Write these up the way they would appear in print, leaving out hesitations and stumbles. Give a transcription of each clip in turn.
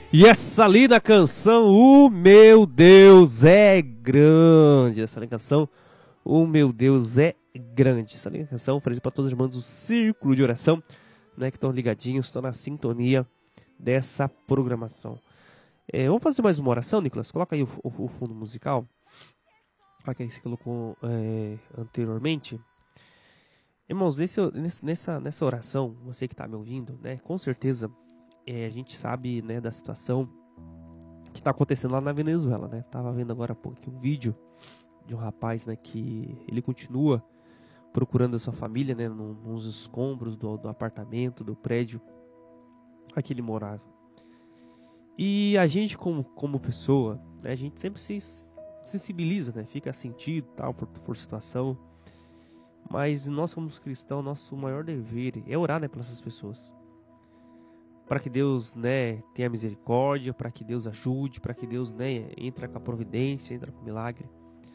E essa linda canção, O Meu Deus é Grande. Essa linda canção, O Meu Deus é Grande. Essa linda canção, oferecida para todos os irmãos do Círculo de Oração, né, que estão ligadinhos, estão na sintonia dessa programação. Vamos fazer mais uma oração, Nicolas? Coloca aí o fundo musical. Aquele que você colocou anteriormente. Irmãos, nessa oração, você que está me ouvindo, né, com certeza a gente sabe, né, da situação que está acontecendo lá na Venezuela, né? Tava vendo agora há pouco aqui um vídeo de um rapaz, né, que ele continua procurando a sua família, né, nos escombros do apartamento, do prédio a que ele morava. E a gente como pessoa, né, a gente sempre se sensibiliza, né, fica sentido tal por situação. Mas nós como cristãos, nosso maior dever é orar, né, pelas pessoas. Para que Deus, né, tenha misericórdia, para que Deus ajude, para que Deus, né, entre com a providência, entre com o milagre.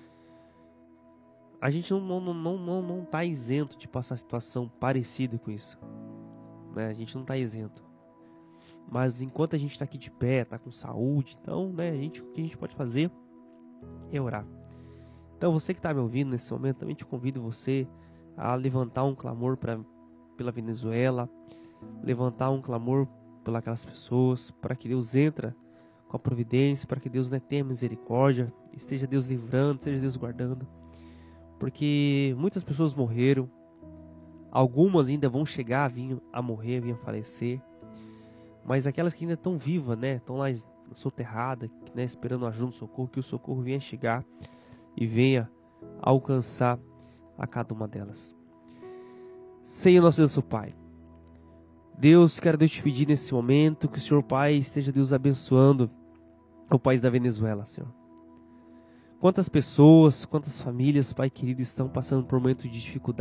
A gente não tá isento de passar situação parecida com isso, né? A gente não está isento. Mas enquanto a gente está aqui de pé, está com saúde, então, né, o que a gente pode fazer é orar. Então você que está me ouvindo nesse momento, também te convido você a levantar um clamor pela Venezuela, levantar um clamor pelas aquelas pessoas, para que Deus entre com a providência, para que Deus, né, tenha misericórdia, esteja Deus livrando, esteja Deus guardando, porque muitas pessoas morreram, algumas ainda vão chegar a morrer, a vir a falecer, mas aquelas que ainda estão vivas, né, estão lá soterradas, né, esperando ajuda, socorro, que o socorro venha chegar e venha alcançar a cada uma delas. Senhor nosso Deus, nosso Pai, Deus, quero Deus te pedir nesse momento que o Senhor Pai esteja Deus abençoando o país da Venezuela, Senhor. Quantas pessoas, quantas famílias, Pai querido, estão passando por um momento de dificuldade